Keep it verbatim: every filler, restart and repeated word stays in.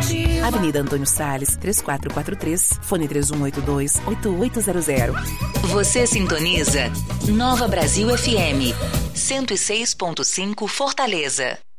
Avenida Antônio Salles, três quatro quatro três, fone três um oito dois, oito oito zero zero. Você sintoniza Nova Brasil F M, cento e seis ponto cinco Fortaleza.